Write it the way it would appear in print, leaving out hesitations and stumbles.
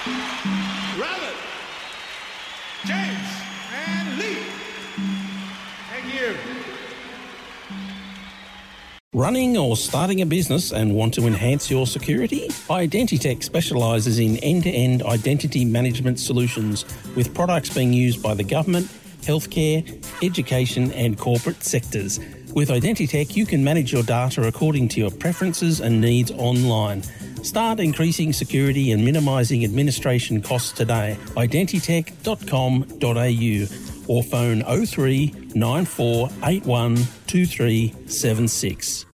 Rabbit, James, and Lee. Thank you. Running or starting a business and want to enhance your security? Identitech specialises in end-to-end identity management solutions with products being used by the government, healthcare, education and corporate sectors. With Identitech, you can manage your data according to your preferences and needs online. Start increasing security and minimising administration costs today. Identitech.com.au or phone 03 9481 2376.